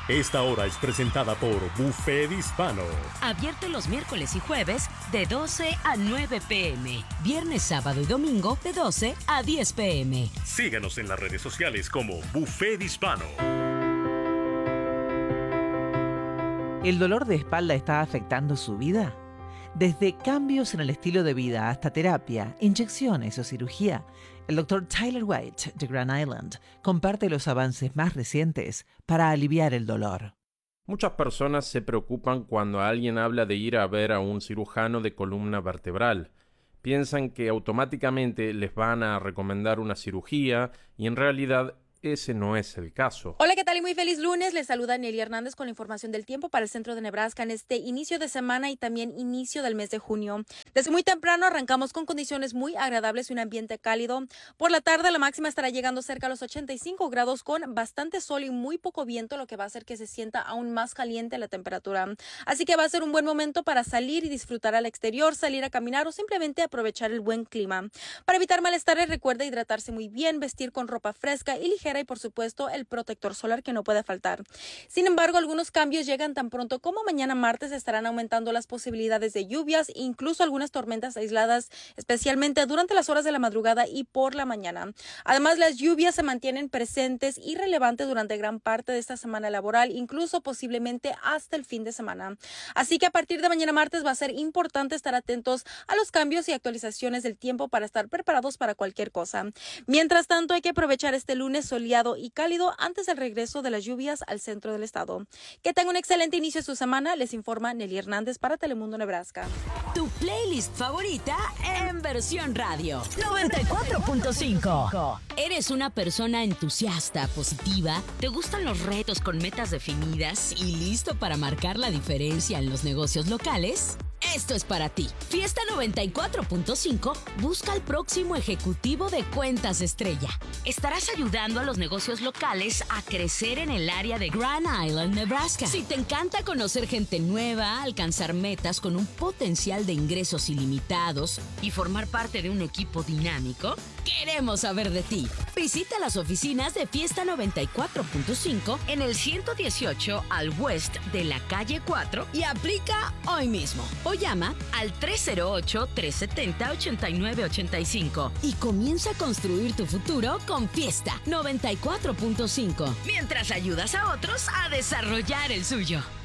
Esta hora es presentada por Buffet Hispano. Abierto los miércoles y jueves de 12 a 9 p.m. Viernes, sábado y domingo de 12 a 10 p.m. Síganos en las redes sociales como Buffet Hispano. ¿El dolor de espalda está afectando su vida? Desde cambios en el estilo de vida hasta terapia, inyecciones o cirugía, el Dr. Tyler White de Grand Island comparte los avances más recientes para aliviar el dolor. Muchas personas se preocupan cuando alguien habla de ir a ver a un cirujano de columna vertebral. Piensan que automáticamente les van a recomendar una cirugía y en realidad ese no es el caso. Hola, ¿qué tal? Y muy feliz lunes. Les saluda Nelly Hernández con la información del tiempo para el centro de Nebraska en este inicio de semana y también inicio del mes de junio. Desde muy temprano arrancamos con condiciones muy agradables y un ambiente cálido. Por la tarde la máxima estará llegando cerca a los 85 grados con bastante sol y muy poco viento, lo que va a hacer que se sienta aún más caliente la temperatura. Así que va a ser un buen momento para salir y disfrutar al exterior, salir a caminar o simplemente aprovechar el buen clima. Para evitar malestares, recuerda hidratarse muy bien, vestir con ropa fresca y ligera y por supuesto el protector solar que no puede faltar. Sin embargo, algunos cambios llegan tan pronto como mañana martes. Estarán aumentando las posibilidades de lluvias, incluso algunas tormentas aisladas, especialmente durante las horas de la madrugada y por la mañana. Además, las lluvias se mantienen presentes y relevantes durante gran parte de esta semana laboral, incluso posiblemente hasta el fin de semana. Así que a partir de mañana martes va a ser importante estar atentos a los cambios y actualizaciones del tiempo para estar preparados para cualquier cosa. Mientras tanto, hay que aprovechar este lunes soleado y cálido antes del regreso de las lluvias al centro del estado. Que tengan un excelente inicio de su semana. Les informa Nelly Hernández para Telemundo Nebraska. Tu playlist favorita en versión radio. 94.5. ¿Eres una persona entusiasta, positiva? ¿Te gustan los retos con metas definidas y listo para marcar la diferencia en los negocios locales? Esto es para ti. Fiesta 94.5 busca al próximo ejecutivo de Cuentas Estrella. Estarás ayudando a los negocios locales a crecer en el área de Grand Island, Nebraska. Si te encanta conocer gente nueva, alcanzar metas con un potencial de ingresos ilimitados y formar parte de un equipo dinámico, queremos saber de ti. Visita las oficinas de Fiesta 94.5 en el 118 al West de la calle 4 y aplica hoy mismo. O llama al 308-370-8985 y comienza a construir tu futuro con Fiesta 94.5, mientras ayudas a otros a desarrollar el suyo.